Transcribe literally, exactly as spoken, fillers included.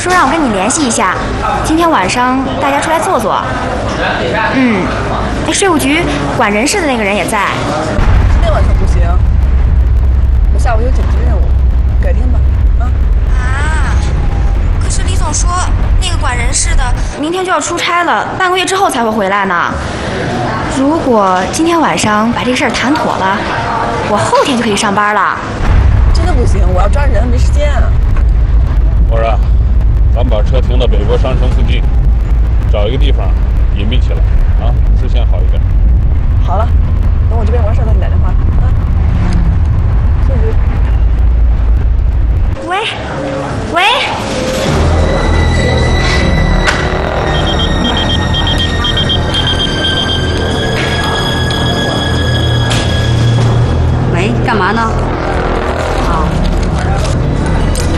说让我跟你联系一下，今天晚上大家出来坐坐。嗯，哎，税务局管人事的那个人也在。 今天晚上不行，我下午有紧急任务，改天吧。啊。 啊，可是李总说那个管人事的明天就要出差了，半个月之后才会回来呢。如果今天晚上把这个事儿谈妥了，我后天就可以上班了。 真的不行，我要抓人，没时间啊。 我说，咱们把车停到北国商城附近，找一个地方隐蔽起来，啊，视线好一点。 好了，等我这边完事儿再给你打电话啊。税务局。 喂，喂。 喂，干嘛呢？